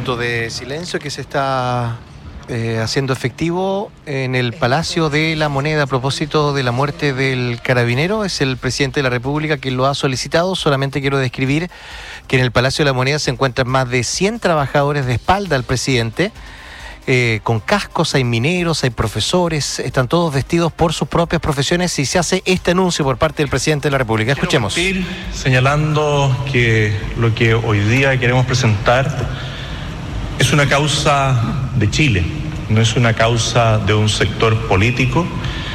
minuto de silencio que se está haciendo efectivo en el Palacio de la Moneda a propósito de la muerte del carabinero. Es el presidente de la República quien lo ha solicitado. Solamente quiero describir que en el Palacio de la Moneda se encuentran más de 100 trabajadores de espalda al presidente, con cascos. Hay mineros, hay profesores, están todos vestidos por sus propias profesiones y se hace este anuncio por parte del presidente de la República. Escuchemos. Quiero partir señalando que lo que hoy día queremos presentar es una causa de Chile, no es una causa de un sector político.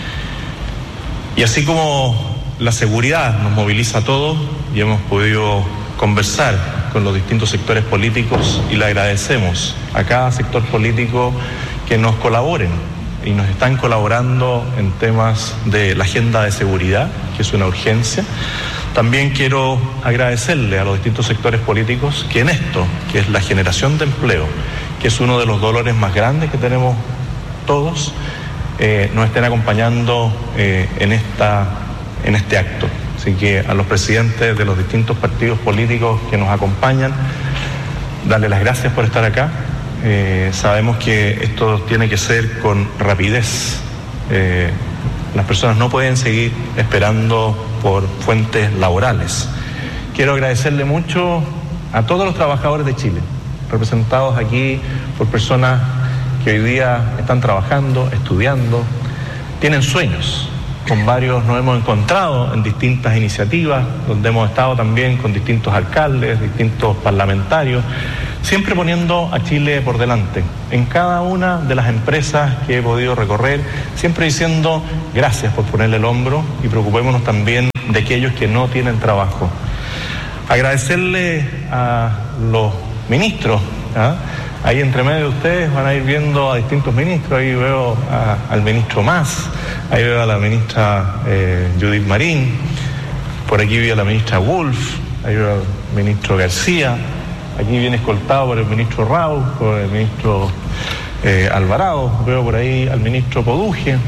Y así como la seguridad nos moviliza a todos y hemos podido conversar con los distintos sectores políticos, y le agradecemos a cada sector político que nos colaboren y nos están colaborando en temas de la agenda de seguridad, que es una urgencia. También quiero agradecerle a los distintos sectores políticos que en esto, que es la generación de empleo, que es uno de los dolores más grandes que tenemos todos, nos estén acompañando en este acto. Así que a los presidentes de los distintos partidos políticos que nos acompañan, darle las gracias por estar acá. Sabemos que esto tiene que ser con rapidez. Las personas no pueden seguir esperando por fuentes laborales. Quiero agradecerle mucho a todos los trabajadores de Chile, representados aquí por personas que hoy día están trabajando, estudiando, tienen sueños. Con varios nos hemos encontrado en distintas iniciativas, donde hemos estado también con distintos alcaldes, distintos parlamentarios, siempre poniendo a Chile por delante. En cada una de las empresas que he podido recorrer, siempre diciendo gracias por ponerle el hombro y preocupémonos también de aquellos que no tienen trabajo. Agradecerle a los ministros, ahí entre medio de ustedes van a ir viendo a distintos ministros. Ahí veo al ministro Mas, ahí veo a la ministra Judith Marín, por aquí veo a la ministra Wolf, ahí veo al ministro García, aquí viene escoltado por el ministro Rau, por el ministro Alvarado, veo por ahí al ministro Poduje,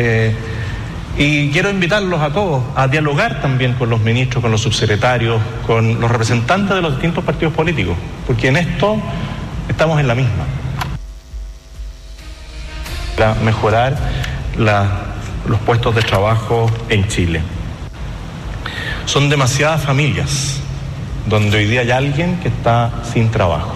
y quiero invitarlos a todos a dialogar también con los ministros, con los subsecretarios, con los representantes de los distintos partidos políticos, porque en esto estamos en la misma. Para mejorar los puestos de trabajo en Chile. Son demasiadas familias donde hoy día hay alguien que está sin trabajo.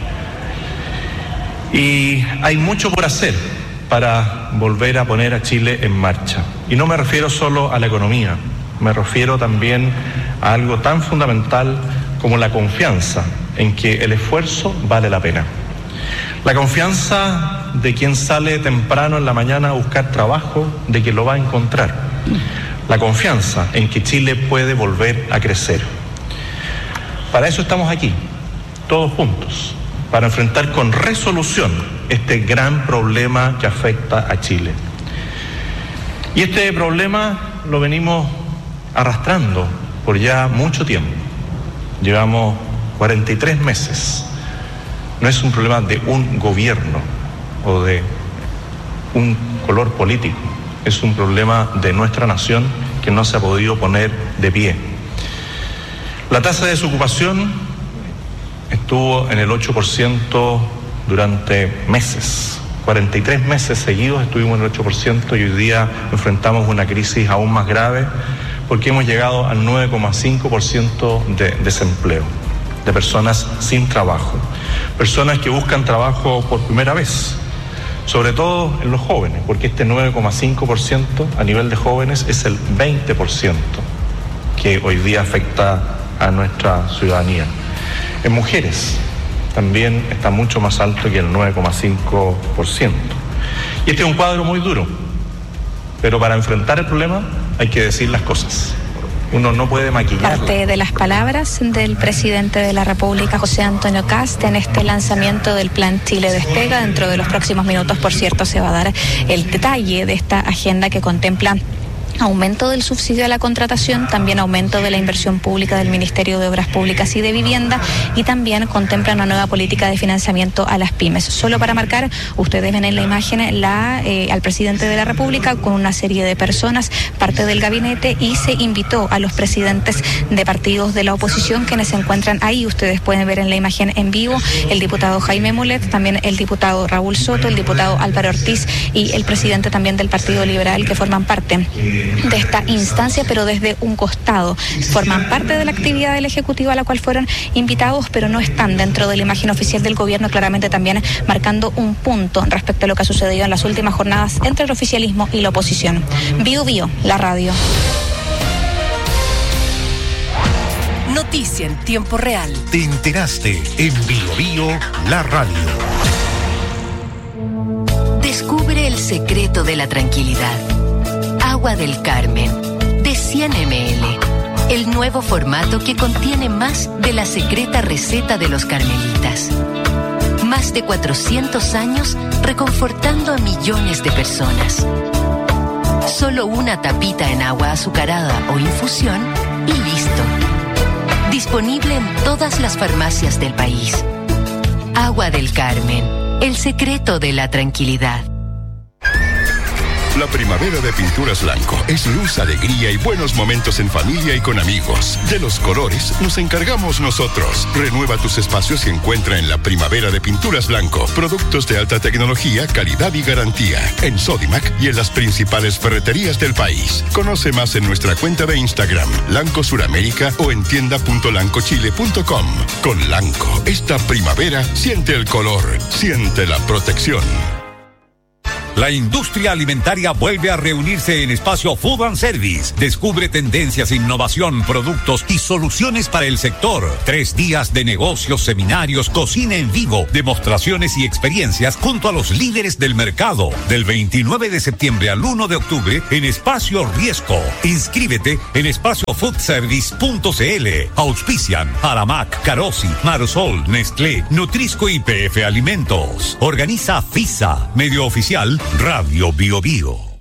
Y hay mucho por hacer para volver a poner a Chile en marcha. Y no me refiero solo a la economía, me refiero también a algo tan fundamental como la confianza en que el esfuerzo vale la pena. La confianza de quien sale temprano en la mañana a buscar trabajo, de que lo va a encontrar. La confianza en que Chile puede volver a crecer. Para eso estamos aquí, todos juntos, para enfrentar con resolución este gran problema que afecta a Chile. Y este problema lo venimos arrastrando por ya mucho tiempo. Llevamos 43 meses. No es un problema de un gobierno o de un color político. Es un problema de nuestra nación que no se ha podido poner de pie. La tasa de desocupación estuvo en el 8% durante meses. 43 meses seguidos estuvimos en el 8% y hoy día enfrentamos una crisis aún más grave porque hemos llegado al 9,5% de desempleo, de personas sin trabajo, personas que buscan trabajo por primera vez, sobre todo en los jóvenes, porque este 9,5% a nivel de jóvenes es el 20% que hoy día afecta a nuestra ciudadanía. En mujeres también está mucho más alto que el 9,5%. Y este es un cuadro muy duro, pero para enfrentar el problema hay que decir las cosas. Uno no puede maquillar. Parte de las palabras del presidente de la República, José Antonio Kast, en este lanzamiento del Plan Chile Despega. Dentro de los próximos minutos, por cierto, se va a dar el detalle de esta agenda que contempla aumento del subsidio a la contratación, también aumento de la inversión pública del Ministerio de Obras Públicas y de Vivienda, y también contempla una nueva política de financiamiento a las pymes. Solo para marcar, ustedes ven en la imagen al presidente de la República con una serie de personas, parte del gabinete, y se invitó a los presidentes de partidos de la oposición quienes se encuentran ahí. Ustedes pueden ver en la imagen en vivo el diputado Jaime Mulet, también el diputado Raúl Soto, el diputado Álvaro Ortiz y el presidente también del Partido Liberal, que forman parte de esta instancia, pero desde un costado. Forman parte de la actividad del Ejecutivo a la cual fueron invitados, pero no están dentro de la imagen oficial del gobierno, claramente también marcando un punto respecto a lo que ha sucedido en las últimas jornadas entre el oficialismo y la oposición. Bio Bio, la radio. Noticia en tiempo real. Te enteraste en Bio Bio, la radio. Descubre el secreto de la tranquilidad. Agua del Carmen, de 100 ml. El nuevo formato que contiene más de la secreta receta de los carmelitas. Más de 400 años reconfortando a millones de personas. Solo una tapita en agua azucarada o infusión y listo. Disponible en todas las farmacias del país. Agua del Carmen, el secreto de la tranquilidad. La primavera de Pinturas Blanco es luz, alegría y buenos momentos en familia y con amigos. De los colores nos encargamos nosotros. Renueva tus espacios y encuentra en la primavera de Pinturas Blanco productos de alta tecnología, calidad y garantía. En Sodimac y en las principales ferreterías del país. Conoce más en nuestra cuenta de Instagram, Lanco Suramérica, o en tienda.lancochile.com. Con Lanco, esta primavera siente el color, siente la protección. La industria alimentaria vuelve a reunirse en Espacio Food and Service. Descubre tendencias, innovación, productos y soluciones para el sector. 3 días de negocios, seminarios, cocina en vivo, demostraciones y experiencias junto a los líderes del mercado. Del 29 de septiembre al 1 de octubre en Espacio Riesco. Inscríbete en espaciofoodservice.cl. Auspician Aramac, Carosi, Marosol, Nestlé, Nutrisco y PF Alimentos. Organiza FISA, medio oficial Radio Bio Bio.